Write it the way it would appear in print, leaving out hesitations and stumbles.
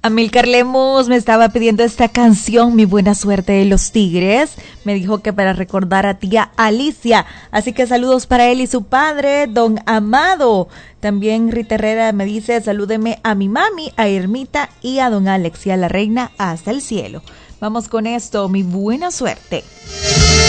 Amilcar Lemus me estaba pidiendo esta canción, Mi Buena Suerte de los Tigres. Me dijo que para recordar a tía Alicia. Así que saludos para él y su padre, don Amado. También Rita Herrera me dice, salúdeme a mi mami, a Ermita y a don Alex y a la reina hasta el cielo. Vamos con esto, Mi Buena Suerte.